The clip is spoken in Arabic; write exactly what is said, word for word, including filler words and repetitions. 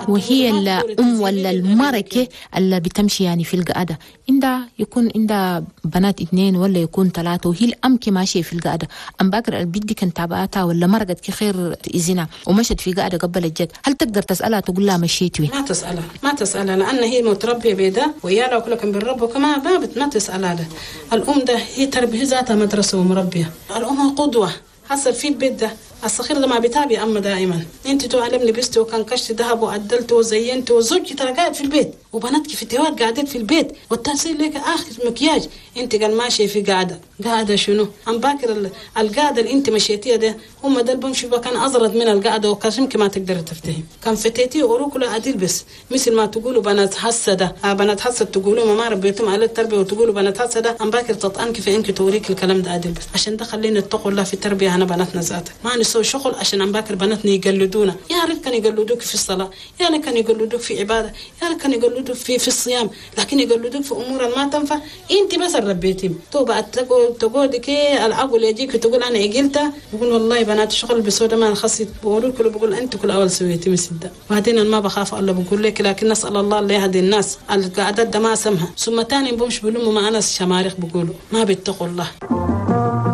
وهي الأم ولا المركة اللي بتمشي يعني في القعدة عندها يكون عندها بنات اثنين ولا يكون ثلاثة وهي الأم كي ماشية في القعدة أم باكر البيت دي كانت تعباتها ولا مرقت كخير تأذينا ومشت في قعدة قبل الجد، هل تقدر تسألها تقول لها مشيت وين؟ ما تسألها ما تسألها لأن هي متربية بيدا ويالا وكلها كان بالرب كمان بابت ما تسألها ده. الأم ده هي تربية ذاتها مدرسة ومربية. الأم قدوة حصل في البيت ده الصغير ده ما بيتابع أما دائما انت تعلمني بستي وكان كشت ذهب وعدلت وزينت وزوجتي ترى قاعد في البيت وبناتك في التوار قاعدين في البيت والتأثير لك آخر مكياج انت قال ماشي في قاعدة قاعدة شنو أم باكر القاعدة اللي انت مشيتيها ده هم ده بمشي كان أزرد من القاعدة وكاشمك ما تقدر تفتهم كان فتيتي وروك لا أديل بس مثل ما تقولوا بنات حسدة بنات حسد تقولوا ما ربيتم على التربية وتقولوا بنات حسدة أم باكر تطعنك في انك توريك الكلام ده أديل بس عشان ده خلينا نتقوا الله في التربية أنا بناتنا ذاتها ما نسوي شغل عشان أم باكر بناتنا يقلدونا يا ريت كان يقلدوك في الصلاة يا ريت كان يقلدوك في عبادة يا ريت كان يقلدوك في في الصيام لكن يقلدوك في أمور ما تنفع انت بس ربيتي تو بقى تقول كي العقل يجيك تقول أنا عقلتها بقول والله بنات شغل بسودة ما خصيت بقولوا كله بقول أنت كل أول سويتي مسدة بعدين ما بخاف الله بقول لك لكن نسأل الله اللي يهدي الناس القعدات ده ما سمها ثم تاني بمش بلوم معنا الشماريخ بقولوا ما بيتقوا الله.